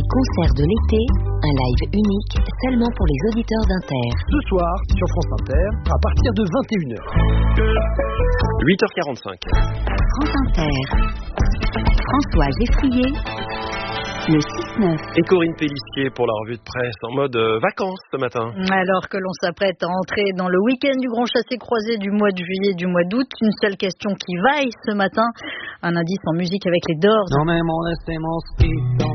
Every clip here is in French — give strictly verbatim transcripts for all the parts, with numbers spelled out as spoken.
Concert de l'été, un live unique seulement pour les auditeurs d'Inter. Ce soir, sur France Inter, à partir de vingt et une heures. huit heures quarante-cinq. France Inter. François Geffrier, le six neuf. Et Corinne Pélissier pour la revue de presse en mode euh, vacances ce matin. Alors que l'on s'apprête à entrer dans le week-end du grand chassé-croisé du mois de juillet et du mois d'août, une seule question qui vaille ce matin, un indice en musique avec les Doors. Non mais mon laissez mon ski-ton.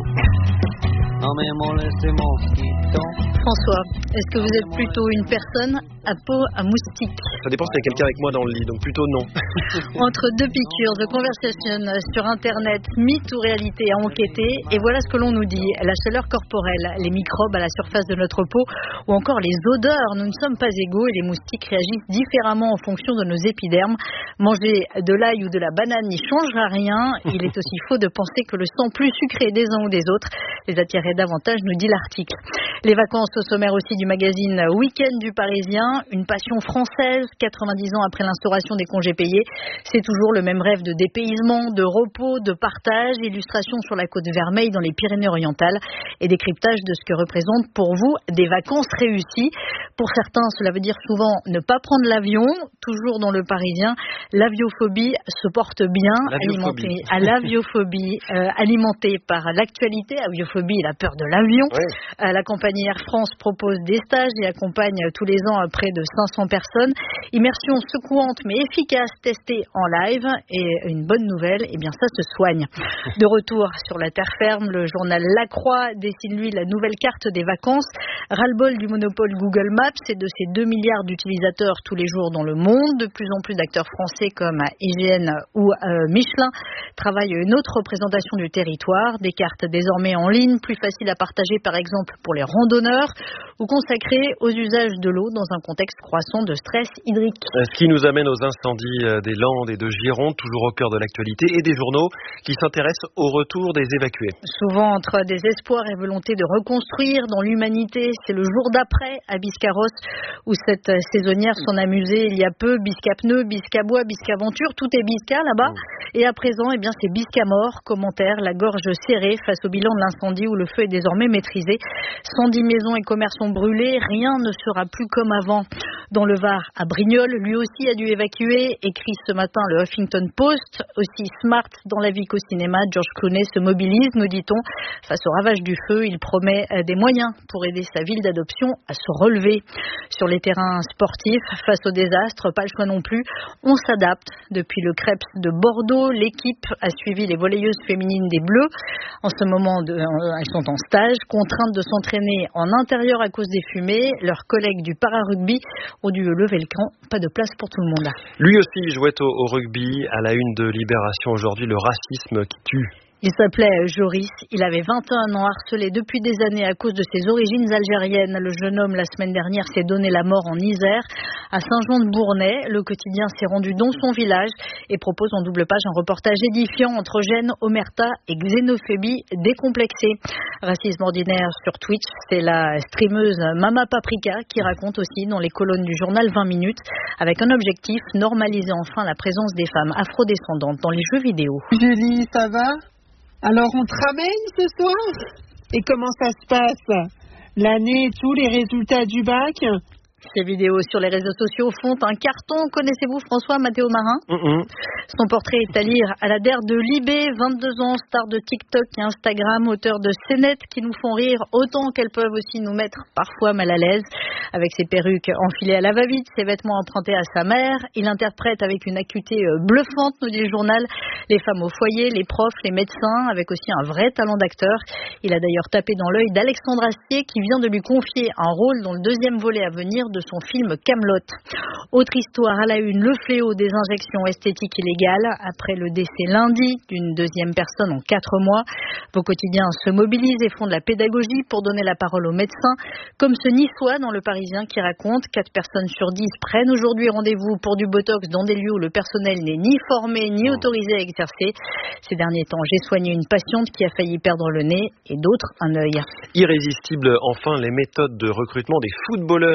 Non mais mon laissez mon ski-ton. François, est-ce que vous êtes plutôt une personne à peau à moustique? Ça dépend s'il y a quelqu'un avec moi dans le lit, donc plutôt non. Entre deux piqûres, The Conversation sur Internet, mythe ou réalité à enquêter, et voilà ce que l'on nous dit. La chaleur corporelle, les microbes à la surface de notre peau, ou encore les odeurs. Nous ne sommes pas égaux et les moustiques réagissent différemment en fonction de nos épidermes. Manger de l'ail ou de la banane n'y changera rien. Il est aussi faux de penser que le sang plus sucré des uns ou des autres les attirerait davantage, nous dit l'article. Les vacances au sommaire aussi du magazine Week-end du Parisien, une passion française, quatre-vingt-dix ans après l'instauration des congés payés. C'est toujours le même rêve de dépaysement, de repos, de partage, illustration sur la côte Vermeille dans les Pyrénées-Orientales et décryptage de ce que représentent pour vous des vacances réussies. Pour certains, cela veut dire souvent ne pas prendre l'avion. Toujours dans le Parisien, l'aviophobie se porte bien, alimentée à l'aviophobie, euh, alimentée par l'actualité. Aviophobie, la peur de l'avion. Ouais. Euh, la compagnie Air France propose des stages et accompagne tous les ans près de cinq cents personnes. Immersion secouante mais efficace testée en live. Et une bonne nouvelle, eh bien ça se soigne. De retour sur la terre ferme, le journal La Croix dessine lui la nouvelle carte des vacances. Ras-le-bol du monopole Google Maps et de ses deux milliards d'utilisateurs tous les jours dans le monde. De plus en plus d'acteurs français comme I G N ou euh, Michelin travaillent une autre représentation du territoire. Des cartes désormais en ligne, plus faciles à partager par exemple pour les randonneurs ou consacrées aux usages de l'eau dans un contexte croissant de stress hydrique. Ce qui nous amène aux incendies des Landes et de Gironde, toujours au cœur de l'actualité, et des journaux qui s'intéressent au retour des évacués. Souvent entre désespoir et volonté de reconstruire dans l'humanité, c'est le jour d'après à Biscarrosse où cette saisonnière s'en amusait il y a peu. Bisca-pneus, Bisca-bois, Bisca-aventure, tout est Bisca là-bas. Mmh. Et à présent, eh bien, c'est Bisca-mort. Commentaire, la gorge serrée face au bilan de l'incendie où le feu est désormais maîtrisé. cent dix maisons et commerces ont brûlé, rien ne sera plus comme avant. Dans le Var, à Brignoles, lui aussi a dû évacuer, écrit ce matin le Huffington Post. Aussi smart dans la vie qu'au cinéma, George Clooney se mobilise, nous dit-on. Face au ravage du feu, il promet des moyens pour aider sa ville d'adoption à se relever. Sur les terrains sportifs, face au désastre, pas le choix non plus, on s'adapte. Depuis le Crêpes de Bordeaux, l'équipe a suivi les volleyeuses féminines des Bleus. En ce moment, de, elles sont en stage, contraintes de s'entraîner en intérieur à cause des fumées. Leurs collègues du para-rugby ont dû lever le camp. Pas de place pour tout le monde. Lui aussi jouait au, au rugby. À la une de Libération aujourd'hui, le racisme qui tue. Il s'appelait Joris, il avait vingt et un ans, harcelé depuis des années à cause de ses origines algériennes. Le jeune homme, la semaine dernière, s'est donné la mort en Isère. À Saint-Jean-de-Bournay, le quotidien s'est rendu dans son village et propose en double page un reportage édifiant entre gêne, omerta et xénophobie décomplexée. Racisme ordinaire sur Twitch, c'est la streameuse Mama Paprika qui raconte aussi dans les colonnes du journal vingt minutes avec un objectif, normaliser enfin la présence des femmes afrodescendantes dans les jeux vidéo. Julie, ça va ? Alors on te ramène ce soir ? Et comment ça se passe ? L'année et tout, les résultats du bac ? Ces vidéos sur les réseaux sociaux font un carton. Connaissez-vous François Mathéo Marin ? Mm-mm. Son portrait est à lire à la D E R de Libé, vingt-deux ans, star de TikTok et Instagram, auteur de scénettes qui nous font rire autant qu'elles peuvent aussi nous mettre parfois mal à l'aise. Avec ses perruques enfilées à la va-vite, ses vêtements empruntés à sa mère, il interprète avec une acuité bluffante, nous dit le journal, les femmes au foyer, les profs, les médecins, avec aussi un vrai talent d'acteur. Il a d'ailleurs tapé dans l'œil d'Alexandre Astier qui vient de lui confier un rôle dans le deuxième volet à venir de son film Kaamelott. Autre histoire à la une, le fléau des injections esthétiques illégales après le décès lundi d'une deuxième personne en quatre mois. Vos quotidiens se mobilisent et font de la pédagogie pour donner la parole aux médecins, comme ce Niçois dans le Parisien qui raconte quatre personnes sur dix prennent aujourd'hui rendez-vous pour du botox dans des lieux où le personnel n'est ni formé ni autorisé à exercer. Ces derniers temps, j'ai soigné une patiente qui a failli perdre le nez et d'autres un œil. Irrésistible enfin les méthodes de recrutement des footballeurs du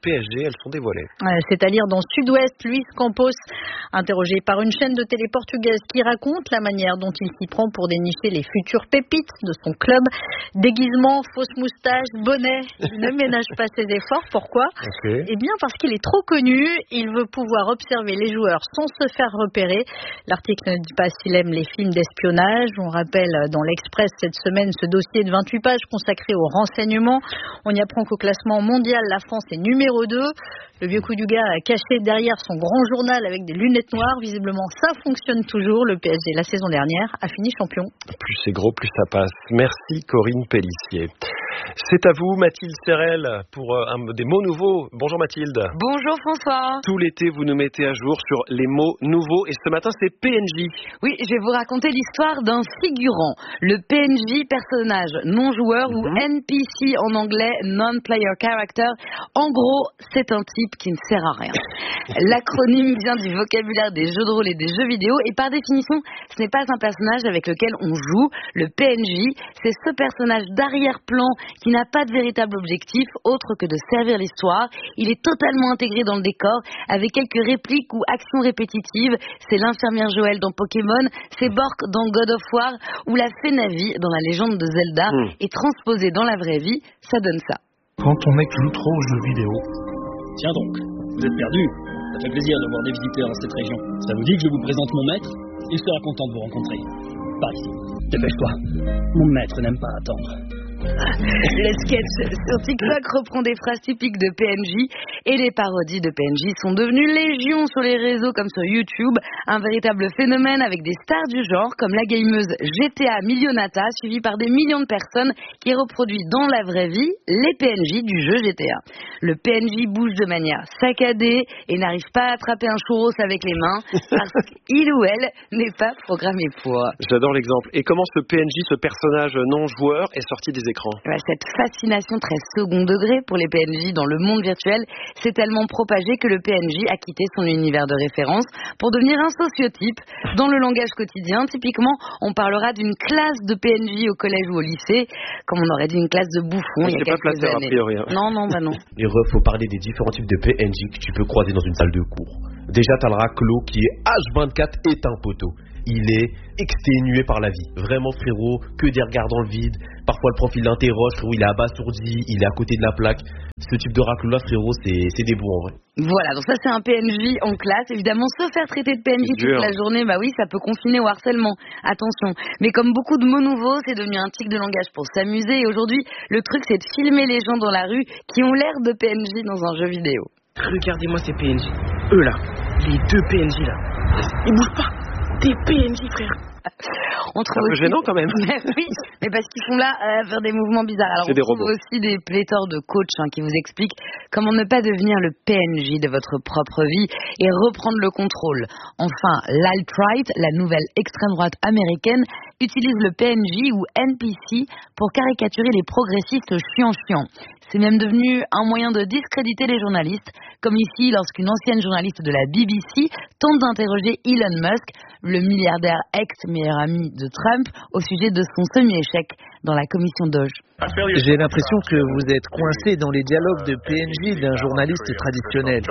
P S G, elles sont dévoilées. Euh, c'est à lire dans Sud-Ouest. Luis Campos, interrogé par une chaîne de télé portugaise qui raconte la manière dont il s'y prend pour dénicher les futures pépites de son club. Déguisement, fausse moustache, bonnet, il ne ménage pas ses efforts. Pourquoi ? Okay. Eh bien parce qu'il est trop connu, il veut pouvoir observer les joueurs sans se faire repérer. L'article ne dit pas s'il aime les films d'espionnage. On rappelle dans l'Express cette semaine ce dossier de vingt-huit pages consacré aux renseignements. On y apprend qu'au classement mondial, la France est numéro deux. Le vieux coup du gars caché derrière son grand journal avec des lunettes noires. Visiblement, ça fonctionne toujours. Le P S G, la saison dernière, a fini champion. Plus c'est gros, plus ça passe. Merci Corinne Pellissier. C'est à vous Mathilde Serrel pour euh, un, des mots nouveaux. Bonjour Mathilde. Bonjour François. Tout l'été vous nous mettez à jour sur les mots nouveaux et ce matin c'est P N J. Oui, je vais vous raconter l'histoire d'un figurant, le P N J, personnage non joueur mm-hmm. ou N P C en anglais, non-player character. En gros, c'est un type qui ne sert à rien. L'acronyme vient du vocabulaire des jeux de rôle et des jeux vidéo et par définition, ce n'est pas un personnage avec lequel on joue. Le P N J, c'est ce personnage d'arrière-plan qui n'a pas de véritable objectif autre que de servir l'histoire. Il est totalement intégré dans le décor avec quelques répliques ou actions répétitives. C'est l'infirmière Joël dans Pokémon, c'est Bork dans God of War ou la fée Navi dans la légende de Zelda. Mmh. Et transposé dans la vraie vie, ça donne ça. Quand ton mec joue trop aux jeux vidéo. Tiens donc, vous êtes perdu. Ça fait plaisir de voir des visiteurs dans cette région. Ça vous dit que je vous présente mon maître ? Il sera content de vous rencontrer. Par ici. Dépêche-toi. Mon maître n'aime pas attendre. Le sketch sur TikTok reprend des phrases typiques de P N J et les parodies de P N J sont devenues légion sur les réseaux comme sur YouTube, un véritable phénomène avec des stars du genre comme la gameuse G T A Millionata suivie par des millions de personnes qui reproduit dans la vraie vie les P N J du jeu G T A. Le P N J bouge de manière saccadée et n'arrive pas à attraper un churros avec les mains parce qu'il ou elle n'est pas programmé pour. J'adore l'exemple. Et comment ce P N J, ce personnage non joueur, est sorti des écrans ? Cette fascination très second degré pour les P N J dans le monde virtuel s'est tellement propagée que le P N J a quitté son univers de référence pour devenir un sociotype. Dans le langage quotidien, typiquement, on parlera d'une classe de P N J au collège ou au lycée, comme on aurait dit une classe de bouffons il y a quelques pas placer, années. A priori, hein. Non, non, bah non. Les refs, faut parler des différents types de P N J que tu peux croiser dans une salle de cours. Déjà, t'as le raclo qui est H vingt-quatre éteint poteau. Il est exténué par la vie. Vraiment, frérot, que des regards dans le vide. Parfois, le prof, il l'interroge, frérot, il est abasourdi, il est à côté de la plaque. Ce type de raclo-là, frérot, c'est, c'est des bons, en vrai. Voilà, donc ça, c'est un P N J en classe. Évidemment, se faire traiter de P N J toute la journée, bah oui, ça peut confiner au harcèlement. Attention. Mais comme beaucoup de mots nouveaux, c'est devenu un tic de langage pour s'amuser. Et aujourd'hui, le truc, c'est de filmer les gens dans la rue qui ont l'air de P N J dans un jeu vidéo. Regardez-moi ces P N J. Eux, là. Les deux P N J, là. Ils bougent pas. Des P N J, frère. On trouve un peu aussi... gênant quand même. Mais oui, mais parce qu'ils sont là à faire des mouvements bizarres. Alors c'est on des trouve robots. aussi des pléthores de coachs hein, qui vous expliquent comment ne pas devenir le P N J de votre propre vie et reprendre le contrôle. Enfin, l'alt-right, la nouvelle extrême droite américaine, utilise le P N J ou N P C pour caricaturer les progressistes chiants-chiants. C'est même devenu un moyen de discréditer les journalistes, comme ici lorsqu'une ancienne journaliste de la B B C tente d'interroger Elon Musk, le milliardaire ex-meilleur ami de Trump, au sujet de son semi-échec dans la commission Doge. J'ai l'impression que vous êtes coincé dans les dialogues de P N J d'un journaliste traditionnel.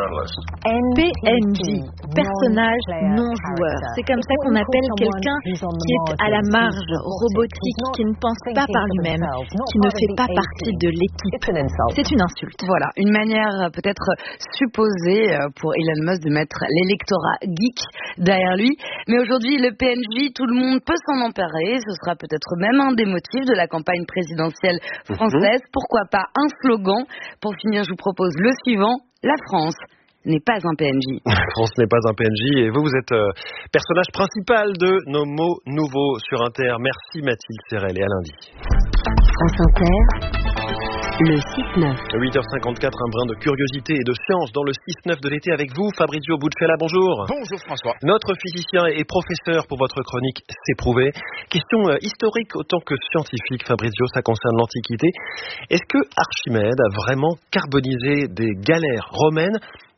P N J, personnage non joueur. C'est comme ça qu'on appelle quelqu'un qui est à la marge, robotique, qui ne pense pas par lui-même, qui ne fait pas partie de l'équipe. C'est une insulte. Voilà, une manière peut-être supposée pour Elon Musk de mettre l'électorat geek derrière lui. Mais aujourd'hui, le P N J, tout le monde peut s'en emparer. Ce sera peut-être même un des motifs de la campagne présidentielle française. Mmh. Pourquoi pas un slogan? Pour finir, je vous propose le suivant. La France n'est pas un P N J. La France n'est pas un P N J. Et vous, vous êtes euh, personnage principal de nos mots nouveaux sur Inter. Merci Mathilde Serrel et à lundi. France Inter. Le six neuf. huit heures cinquante-quatre, un brin de curiosité et de science dans le six neuf de l'été avec vous, Fabrizio Bucella, bonjour. Bonjour François. Notre physicien et professeur pour votre chronique C'est prouvé. Question euh, historique autant que scientifique, Fabrizio, ça concerne l'Antiquité. Est-ce que Archimède a vraiment carbonisé des galères romaines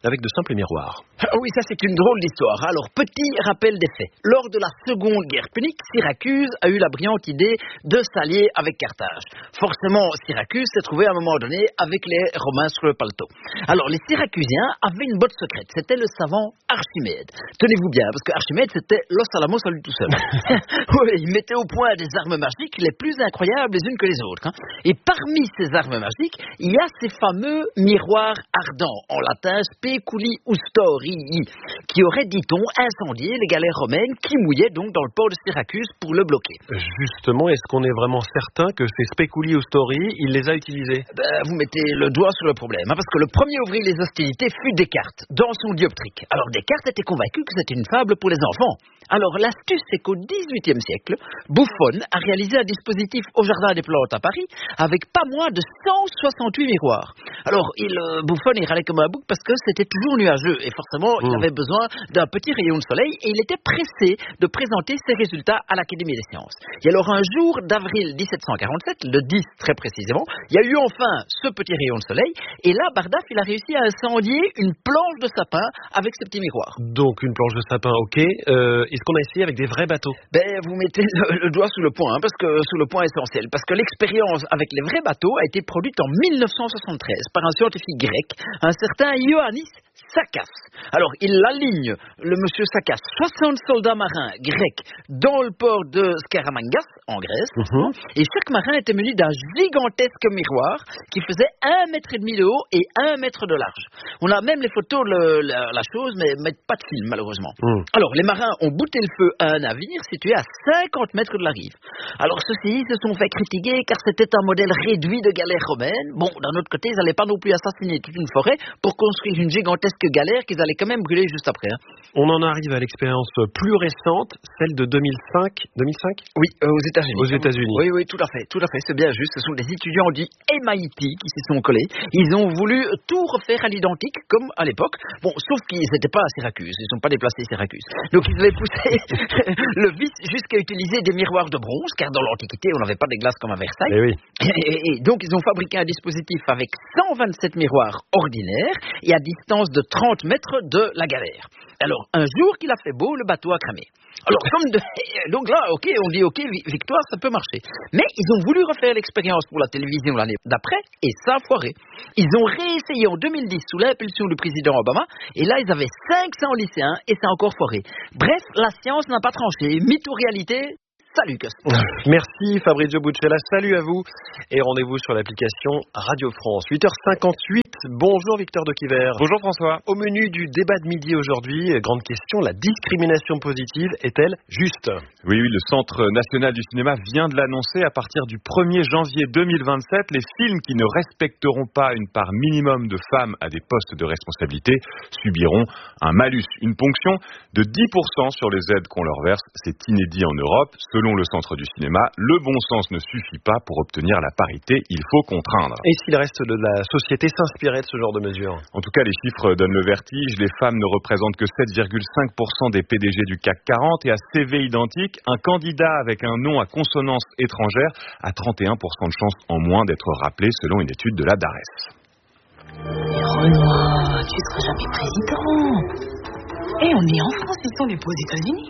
avec de simples miroirs. Ah oui, ça c'est une drôle d'histoire. Alors, petit rappel des faits. Lors de la seconde guerre punique, Syracuse a eu la brillante idée de s'allier avec Carthage. Forcément, Syracuse s'est trouvé à un moment donné avec les Romains sur le paletot. Alors, les Syracusiens avaient une botte secrète. C'était le savant Archimède. Tenez-vous bien, parce que Archimède, c'était Los Alamos à lui tout seul. Oui, il mettait au point des armes magiques les plus incroyables les unes que les autres. Hein. Et parmi ces armes magiques, il y a ces fameux miroirs ardents, en latin speculi ustorii, qui auraient, dit-on, incendié les galères romaines qui mouillaient donc dans le port de Syracuse pour le bloquer. Justement, est-ce qu'on est vraiment certain que ces speculi ustorii, il les a utilisés? Ben, vous mettez le doigt sur le problème, hein, parce que le premier à ouvrir les hostilités fut Descartes, dans son dioptrique. Alors Descartes était convaincu que c'était une fable pour les enfants. Alors l'astuce, c'est qu'au dix-huitième siècle, Buffon a réalisé un dispositif au Jardin des Plantes à Paris avec pas moins de cent soixante-huit miroirs. Alors il, euh, Buffon, il râlait comme un bouc parce que c'était toujours nuageux et forcément mmh. il avait besoin d'un petit rayon de soleil et il était pressé de présenter ses résultats à l'Académie des sciences. Et alors un jour d'avril dix-sept cent quarante-sept, le dix très précisément, il y a eu enfin ce petit rayon de soleil et là Bardaf il a réussi à incendier une planche de sapin avec ses petits miroirs. Donc une planche de sapin, ok. Euh, est-ce qu'on a essayé avec des vrais bateaux? Ben vous mettez le, le doigt sous le point, hein, parce que sous le point essentiel, parce que l'expérience avec les vrais bateaux a été produite en mille neuf cent soixante-treize par un scientifique grec, un certain Ioannis Sakas. Alors, il aligne, le monsieur Sakas, soixante soldats marins grecs dans le port de Skaramangas, en Grèce, mm-hmm. et chaque marin était muni d'un gigantesque miroir qui faisait un mètre et demi de haut et un mètre de large. On a même les photos de la, la chose, mais, mais pas de film, malheureusement. Mm. Alors, les marins ont bouté le feu à un navire situé à cinquante mètres de la rive. Alors, ceux-ci se sont fait critiquer car c'était un modèle réduit de galère romaine. Bon, d'un autre côté, ils n'allaient pas non plus assassiner toute une forêt pour construire une gigantesque galère qu'ils allaient quand même brûler juste après. Hein. On en arrive à l'expérience plus récente, celle de deux mille cinq. deux mille cinq Oui, euh, aux États-Unis. Aux États-Unis. Oui, oui, tout à fait, tout à fait, c'est bien juste. Ce sont des étudiants du M I T qui s'y sont collés. Ils ont voulu tout refaire à l'identique, comme à l'époque. Bon, sauf qu'ils n'étaient pas à Syracuse, ils ne sont pas déplacés à Syracuse. Donc ils avaient poussé le vice jusqu'à utiliser des miroirs de bronze, car dans l'Antiquité, on n'avait pas des glaces comme à Versailles. Et, oui. et, et, et donc ils ont fabriqué un dispositif avec cent vingt-sept miroirs ordinaires et à distance de trente mètres de la galère. Alors, un jour qu'il a fait beau, le bateau a cramé. Alors, comme de... donc là, ok, on dit ok, victoire, ça peut marcher. Mais ils ont voulu refaire l'expérience pour la télévision l'année d'après, et ça a foiré. Ils ont réessayé en deux mille dix sous l'impulsion du président Obama, et là, ils avaient cinq cents lycéens, et ça a encore foiré. Bref, la science n'a pas tranché. Mythe ou réalité? Salut, Cus. Merci Fabrizio Buccella, salut à vous et rendez-vous sur l'application Radio France. huit heures cinquante-huit, bonjour Victor de Quiver. Bonjour François. Au menu du débat de midi aujourd'hui, grande question, la discrimination positive est-elle juste? Oui, oui, le Centre national du cinéma vient de l'annoncer. À partir du premier janvier deux mille vingt-sept, les films qui ne respecteront pas une part minimum de femmes à des postes de responsabilité subiront un malus, une ponction de dix pour cent sur les aides qu'on leur verse. C'est inédit en Europe. Selon le Centre du cinéma, le bon sens ne suffit pas pour obtenir la parité, il faut contraindre. Et si le reste de la société s'inspirait de ce genre de mesures? En tout cas, les chiffres donnent le vertige. Les femmes ne représentent que sept virgule cinq pour cent des P D G du C A C quarante et à C V identique, un candidat avec un nom à consonance étrangère a trente et un pour cent de chances en moins d'être rappelé selon une étude de la D A R E S. Mais Renoir, tu seras jamais président. Et on est en France, ils sont les pas aux États-Unis.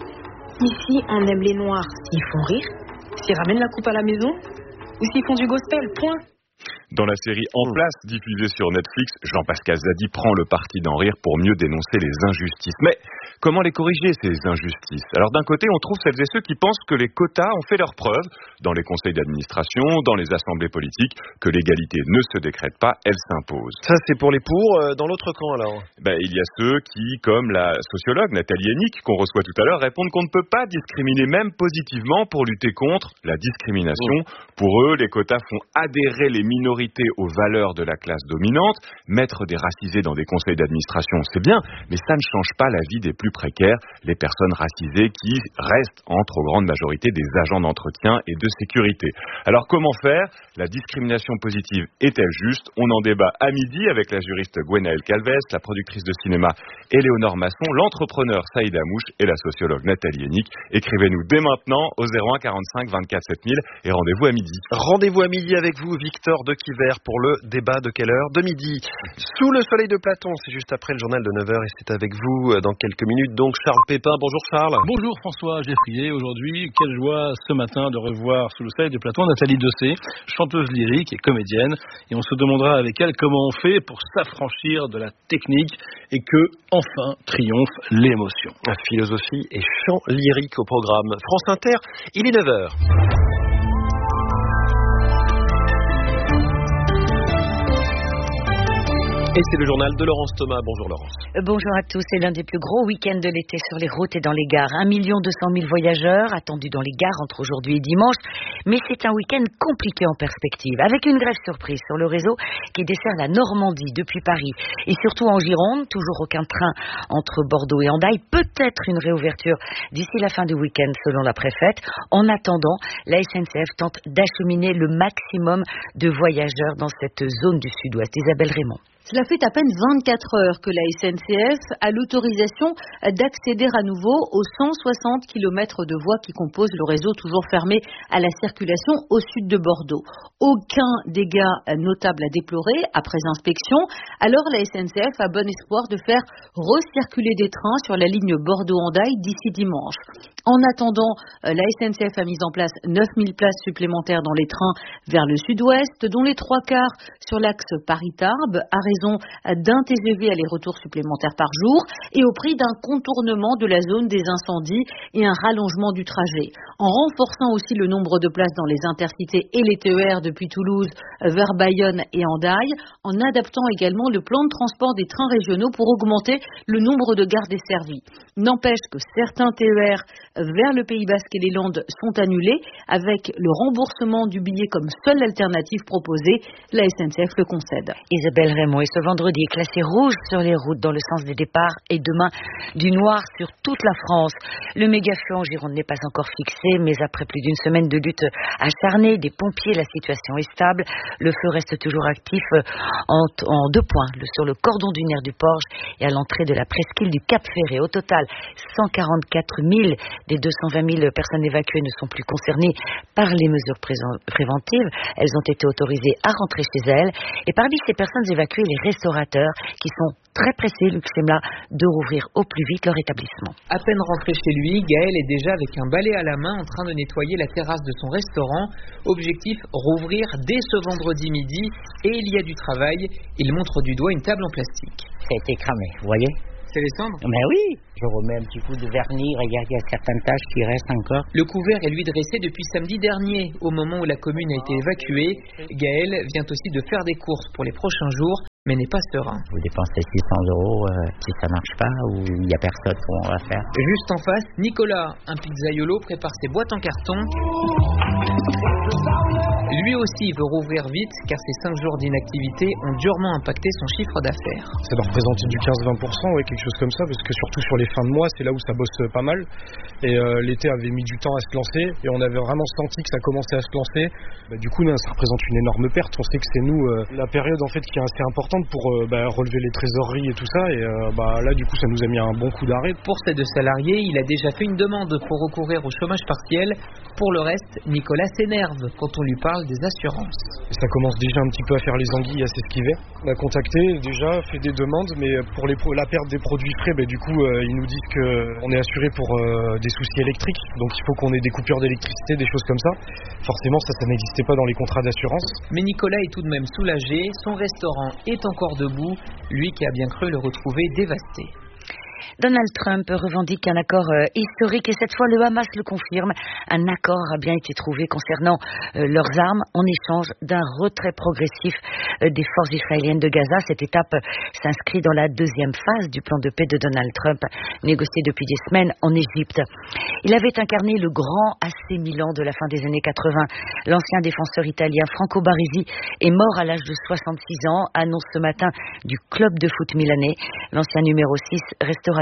Ici, on aime les noirs s'ils font rire, s'ils ramènent la coupe à la maison, ou s'ils font du gospel, point. Dans la série En place, diffusée sur Netflix, Jean-Pascal Zadi prend le parti d'en rire pour mieux dénoncer les injustices. Mais comment les corriger, ces injustices? Alors d'un côté, on trouve celles et ceux qui pensent que les quotas ont fait leurs preuves dans les conseils d'administration, dans les assemblées politiques, que l'égalité ne se décrète pas, elle s'impose. Ça, c'est pour les pour. Euh, dans l'autre camp, alors ben, il y a ceux qui, comme la sociologue Nathalie Hennick, qu'on reçoit tout à l'heure, répondent qu'on ne peut pas discriminer, même positivement, pour lutter contre la discrimination. Mmh. Pour eux, les quotas font adhérer les minorités aux valeurs de la classe dominante. Mettre des racisés dans des conseils d'administration, c'est bien, mais ça ne change pas la vie des plus plus précaires, les personnes racisées qui restent en trop grande majorité des agents d'entretien et de sécurité. Alors comment faire? La discrimination positive est-elle juste? On en débat à midi avec la juriste Gwenaëlle Calves, la productrice de cinéma Éléonore Masson, l'entrepreneur Saïd Amouche et la sociologue Nathalie Hennig. Écrivez-nous dès maintenant au zéro un quarante-cinq vingt-quatre sept mille et rendez-vous à midi. Rendez-vous à midi avec vous, Victor de Quiver, pour le débat de quelle heure? De midi. Sous le soleil de Platon, c'est juste après le journal de neuf heures et c'est avec vous dans quelques minutes. Donc Charles Pépin, bonjour Charles. Bonjour François Geffrier. Aujourd'hui, quelle joie ce matin de revoir sous le soleil de Platon Nathalie Dessay, chanteuse lyrique et comédienne. Et on se demandera avec elle comment on fait pour s'affranchir de la technique et que, enfin, triomphe l'émotion. Philosophie et chant lyrique au programme. France Inter, il est neuf heures. Et c'est le journal de Laurence Thomas. Bonjour Laurence. Bonjour à tous. C'est l'un des plus gros week-ends de l'été sur les routes et dans les gares. un million deux cent mille voyageurs attendus dans les gares entre aujourd'hui et dimanche. Mais c'est un week-end compliqué en perspective, avec une grève surprise sur le réseau qui dessert la Normandie depuis Paris. Et surtout en Gironde, toujours aucun train entre Bordeaux et Hendaye. Peut-être une réouverture d'ici la fin du week-end selon la préfète. En attendant, la S N C F tente d'acheminer le maximum de voyageurs dans cette zone du sud-ouest. Isabelle Raymond. Cela fait à peine vingt-quatre heures que la S N C F a l'autorisation d'accéder à nouveau aux cent soixante kilomètres de voies qui composent le réseau toujours fermé à la circulation au sud de Bordeaux. Aucun dégât notable à déplorer après inspection. Alors la S N C F a bon espoir de faire recirculer des trains sur la ligne Bordeaux-Hendaye d'ici dimanche. En attendant, la S N C F a mis en place neuf mille places supplémentaires dans les trains vers le sud-ouest, dont les trois quarts sur l'axe Paris-Tarbes, à raison d'un T G V aller-retour supplémentaire par jour et au prix d'un contournement de la zone des incendies et un rallongement du trajet. En renforçant aussi le nombre de places dans les intercités et les T E R depuis Toulouse vers Bayonne et Hendaye, en adaptant également le plan de transport des trains régionaux pour augmenter le nombre de gares desservies. N'empêche que certains T E R vers le Pays Basque et les Landes sont annulés avec le remboursement du billet comme seule alternative proposée. La S N C F le concède. Isabelle Raymond, et ce vendredi est classé rouge sur les routes dans le sens des départs et demain du noir sur toute la France. Le méga-feu en Gironde n'est pas encore fixé, mais après plus d'une semaine de lutte acharnée des pompiers, la situation est stable. Le feu reste toujours actif en, en deux points, le, sur le cordon dunaire du Porge et à l'entrée de la presqu'île du Cap Ferré. Au total, cent quarante-quatre mille des deux cent vingt mille personnes évacuées ne sont plus concernées par les mesures préventives. Elles ont été autorisées à rentrer chez elles. Et parmi ces personnes évacuées, les restaurateurs qui sont très pressés, Luc Semla, de rouvrir au plus vite leur établissement. À peine rentré chez lui, Gaël est déjà avec un balai à la main en train de nettoyer la terrasse de son restaurant. Objectif, rouvrir dès ce vendredi midi. Et il y a du travail. Il montre du doigt une table en plastique. Ça a été cramé, vous voyez? C'est les cendres? Mais oui, je remets un petit coup de vernis, regarde, il y a certaines taches qui restent encore. Le couvert est lui dressé depuis samedi dernier, au moment où la commune a été évacuée. Gaël vient aussi de faire des courses pour les prochains jours, mais n'est pas serein. Vous dépensez six cents euros euh, si ça marche pas ou il n'y a personne pour on va faire. Juste en face, Nicolas, un pizzaiolo, prépare ses boîtes en carton. Lui aussi veut rouvrir vite car ces cinq jours d'inactivité ont durement impacté son chiffre d'affaires. Ça doit représenter du quinze à vingt pour cent, ouais, quelque chose comme ça, parce que surtout sur les fins de mois, c'est là où ça bosse pas mal. Et euh, l'été avait mis du temps à se lancer et on avait vraiment senti que ça commençait à se lancer. Bah, du coup, là, ça représente une énorme perte. On sait que c'est nous, euh, la période en fait qui est assez importante pour euh, bah, relever les trésoreries et tout ça. Et euh, bah, là, du coup, ça nous a mis un bon coup d'arrêt. Pour ces deux salariés, il a déjà fait une demande pour recourir au chômage partiel. Pour le reste, Nicolas s'énerve quand on lui parle des assurances. Et ça commence déjà un petit peu à faire les anguilles, à s'esquiver. On a contacté, déjà fait des demandes, mais pour les, la perte des produits frais, bah, du coup, euh, ils nous disent qu'on est assuré pour euh, des soucis électriques. Donc il faut qu'on ait des coupures d'électricité, des choses comme ça. Forcément, ça, ça n'existait pas dans les contrats d'assurance. Mais Nicolas est tout de même soulagé. Son restaurant est encore debout. Lui qui a bien cru le retrouver dévasté. Donald Trump revendique un accord euh, historique et cette fois le Hamas le confirme. Un accord a bien été trouvé concernant euh, leurs armes en échange d'un retrait progressif euh, des forces israéliennes de Gaza. Cette étape euh, s'inscrit dans la deuxième phase du plan de paix de Donald Trump, négocié depuis des semaines en Égypte. Il avait incarné le grand A C Milan de la fin des années quatre-vingts. L'ancien défenseur italien Franco Baresi est mort à l'âge de soixante-six ans, annonce ce matin du club de foot milanais. L'ancien numéro six restera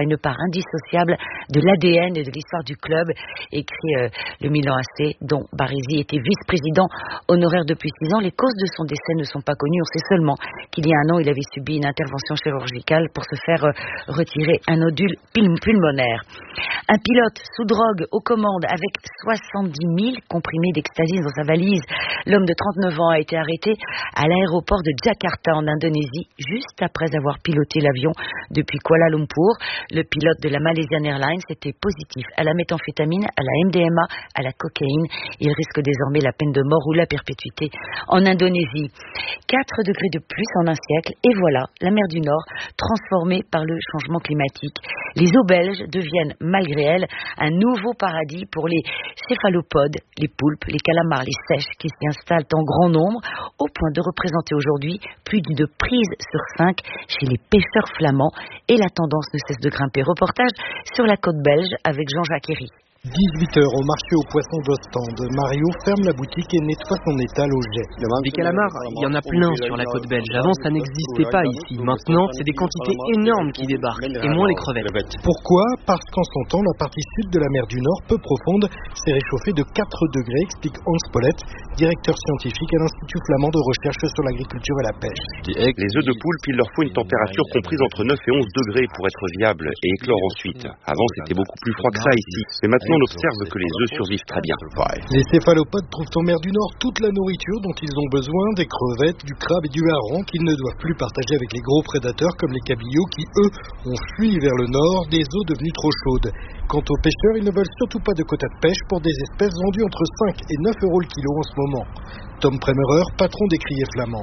une part indissociable de l'A D N et de l'histoire du club, écrit euh, le Milan A C, dont Baresi était vice-président honoraire depuis six ans. Les causes de son décès ne sont pas connues. On sait seulement qu'il y a un an, il avait subi une intervention chirurgicale pour se faire euh, retirer un nodule pulmonaire. Un pilote sous drogue aux commandes avec soixante-dix mille comprimés d'ecstasy dans sa valise. L'homme de trente-neuf ans a été arrêté à l'aéroport de Jakarta en Indonésie, juste après avoir piloté l'avion depuis Kuala Lumpur. Le pilote de la Malaysian Airlines était positif à la méthamphétamine, à la M D M A, à la cocaïne. Il risque désormais la peine de mort ou la perpétuité en Indonésie. quatre degrés de plus en un siècle, et voilà la mer du Nord transformée par le changement climatique. Les eaux belges deviennent, malgré elles, un nouveau paradis pour les céphalopodes, les poulpes, les calamars, les sèches qui s'y installent en grand nombre, au point de représenter aujourd'hui plus d'une prise sur cinq chez les pêcheurs flamands. Et la tendance ne cesse de grimper. Reportage sur la côte belge avec Jean-Jacques Herry. dix-huit heures au marché aux poissons d'Ostende. Mario ferme la boutique et nettoie son étal au jet. Des calamars, il y en a plein sur la côte belge. Avant, ça n'existait pas ici. Maintenant, c'est des quantités énormes qui débarquent, et moins les crevettes. Pourquoi ? Parce qu'en son temps, la partie sud de la mer du Nord, peu profonde, s'est réchauffée de quatre degrés, explique Hans Pollett, directeur scientifique à l'Institut flamand de recherche sur l'agriculture et la pêche. Les œufs de poule, il leur faut une température comprise entre neuf et onze degrés pour être viables et éclore ensuite. Avant, c'était beaucoup plus froid que ça ici. Mais maintenant, on observe que les œufs survivent très bien. Les céphalopodes trouvent en mer du Nord toute la nourriture dont ils ont besoin, des crevettes, du crabe et du hareng qu'ils ne doivent plus partager avec les gros prédateurs comme les cabillots qui, eux, ont fui vers le nord des eaux devenues trop chaudes. Quant aux pêcheurs, ils ne veulent surtout pas de quotas de pêche pour des espèces vendues entre cinq et neuf euros le kilo en ce moment. Tom Premerer, patron des criées flamands.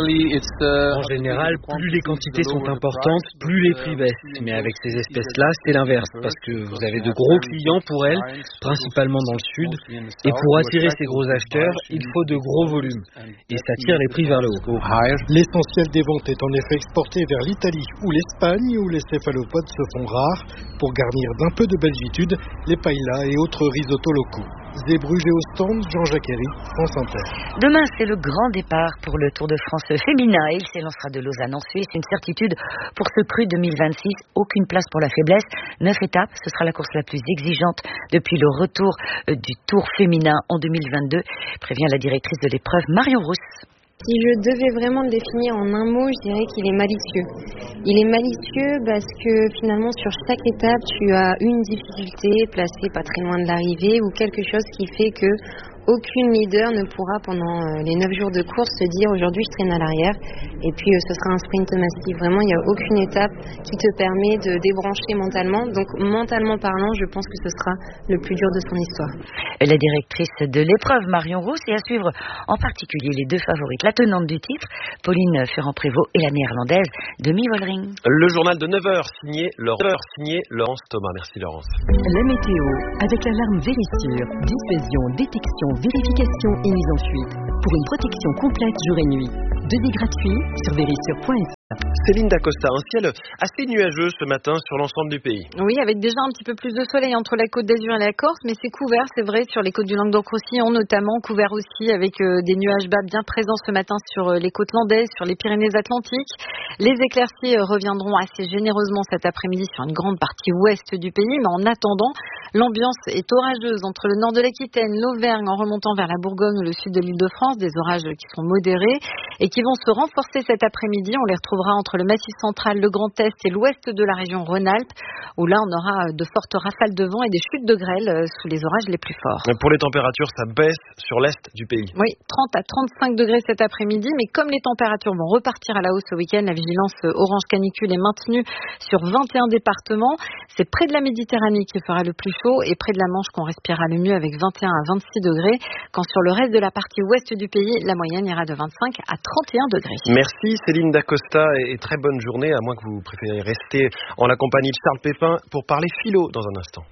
En général, plus les quantités sont importantes, plus les prix baissent. Mais avec ces espèces-là, c'est l'inverse, parce que vous avez de gros clients pour elles, principalement dans le sud. Et pour attirer ces gros acheteurs, il faut de gros volumes. Et ça tire les prix vers le haut. L'essentiel des ventes est en effet exporté vers l'Italie ou l'Espagne, où les céphalopodes se font rares, pour garnir d'un peu de belgitude les paellas et autres risottos locaux. Zeebrugge et Ostende, Jean-Jacques Herry, France Inter. Demain, c'est le grand départ pour le Tour de France féminin. Il s'élancera de Lausanne en Suisse. Une certitude pour ce cru deux mille vingt-six. Aucune place pour la faiblesse. Neuf étapes. Ce sera la course la plus exigeante depuis le retour du Tour féminin en deux mille vingt-deux, prévient la directrice de l'épreuve, Marion Rousse. Si je devais vraiment le définir en un mot, je dirais qu'il est malicieux. Il est malicieux parce que finalement sur chaque étape, tu as une difficulté placée pas très loin de l'arrivée ou quelque chose qui fait que aucune leader ne pourra pendant les neuf jours de course se dire aujourd'hui je traîne à l'arrière et puis ce sera un sprint massif. Vraiment, il n'y a aucune étape qui te permet de débrancher mentalement. Donc mentalement parlant, je pense que ce sera le plus dur de son histoire. La directrice de l'épreuve, Marion Rousse, et à suivre en particulier les deux favorites. La tenante du titre, Pauline Ferrand-Prévôt, et la néerlandaise Demi Vollering. Le journal de neuf heures, signé Laurence, signé Laurence Thomas. Merci Laurence. La météo, avec l'alarme Vérissure, dissuasion, détection, vérification et mise en fuite. Pour une protection complète jour et nuit. Devis gratuit sur vérissure point f r. Céline Dacosta, un ciel assez nuageux ce matin sur l'ensemble du pays. Oui, avec déjà un petit peu plus de soleil entre la Côte d'Azur et la Corse, mais c'est couvert, c'est vrai, sur les côtes du Languedoc-Roussillon notamment, couvert aussi avec euh, des nuages bas bien présents ce matin sur euh, les côtes landaises, sur les Pyrénées-Atlantiques. Les éclaircies euh, reviendront assez généreusement cet après-midi sur une grande partie ouest du pays, mais en attendant, l'ambiance est orageuse entre le nord de l'Aquitaine, l'Auvergne, en remontant vers la Bourgogne ou le sud de l'Île-de-France, des orages qui sont modérés et qui vont se renforcer cet après-midi. On les retrouvera entre le Massif central, le Grand Est et l'ouest de la région Rhône-Alpes, où là on aura de fortes rafales de vent et des chutes de grêle sous les orages les plus forts. Pour les températures, ça baisse sur l'est du pays. Oui, trente à trente-cinq degrés cet après-midi, mais comme les températures vont repartir à la hausse ce week-end, la vigilance orange canicule est maintenue sur vingt et un départements. C'est près de la Méditerranée qui fera le plus chaud et près de la Manche qu'on respirera le mieux avec vingt et un à vingt-six degrés, quand sur le reste de la partie ouest du pays, la moyenne ira de vingt-cinq à trente et un degrés. Merci Céline Dacosta et très bonne journée, à moins que vous préfériez rester en la compagnie de Charles Pépin pour parler philo dans un instant.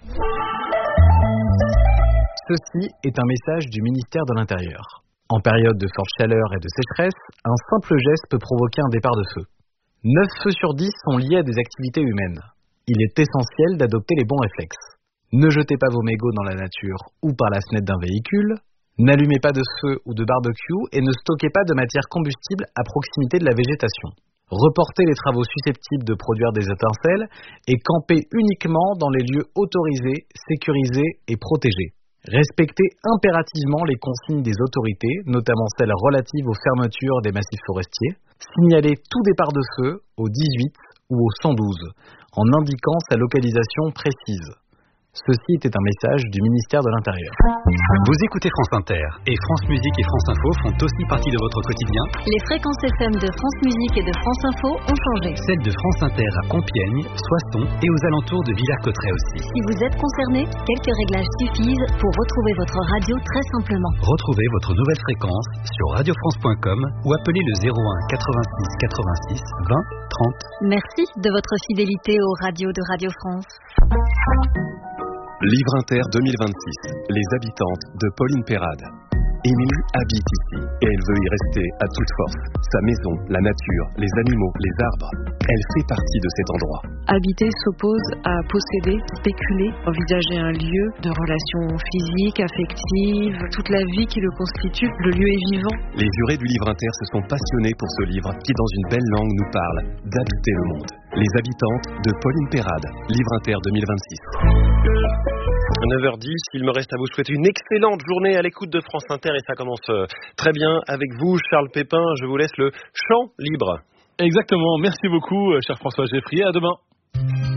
Ceci est un message du ministère de l'Intérieur. En période de forte chaleur et de sécheresse, un simple geste peut provoquer un départ de feu. neuf feux sur dix sont liés à des activités humaines. Il est essentiel d'adopter les bons réflexes. Ne jetez pas vos mégots dans la nature ou par la fenêtre d'un véhicule. N'allumez pas de feu ou de barbecue et ne stockez pas de matière combustible à proximité de la végétation. reporter les travaux susceptibles de produire des étincelles et camper uniquement dans les lieux autorisés, sécurisés et protégés. Respecter impérativement les consignes des autorités, notamment celles relatives aux fermetures des massifs forestiers. Signaler tout départ de feu au dix-huit ou au cent douze, en indiquant sa localisation précise. Ceci était un message du ministère de l'Intérieur. Vous écoutez France Inter et France Musique et France Info font aussi partie de votre quotidien. Les fréquences F M de France Musique et de France Info ont changé. Celles de France Inter à Compiègne, Soissons et aux alentours de Villers-Cotterêts aussi. Si vous êtes concerné, quelques réglages suffisent pour retrouver votre radio très simplement. Retrouvez votre nouvelle fréquence sur radio france point com ou appelez le zéro un quatre-vingt-six quatre-vingt-six vingt trente. Merci de votre fidélité aux radios de Radio France. Livre Inter deux mille vingt-six, Les habitantes de Pauline Perrade. Émilie habite ici et elle veut y rester à toute force. Sa maison, la nature, les animaux, les arbres, elle fait partie de cet endroit. Habiter s'oppose à posséder, spéculer, envisager un lieu de relations physiques, affectives, toute la vie qui le constitue. Le lieu est vivant. Les jurés du Livre Inter se sont passionnés pour ce livre qui, dans une belle langue, nous parle d'habiter le monde. Les habitantes de Pauline Perrade, Livre Inter deux mille vingt-six. neuf heures dix, il me reste à vous souhaiter une excellente journée à l'écoute de France Inter et ça commence très bien avec vous, Charles Pépin. Je vous laisse le champ libre. Exactement, merci beaucoup, cher François Geffrier. À demain.